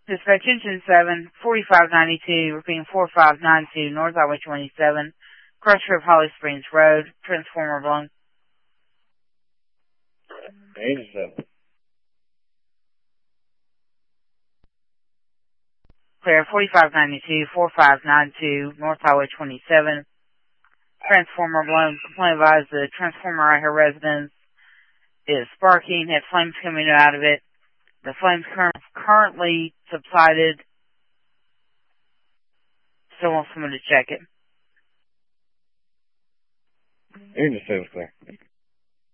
Dispatch engine 7, 4592, repeating 4592, North Highway 27, Crossroad of Holly Springs Road, transformer blown. Engine 7. Clear 4592, 4592, North Highway 27, transformer blown. Complaint advised the transformer at her residence is sparking, had flames coming out of it. The flames currently subsided. Still want someone to check it. Engine 7 clear.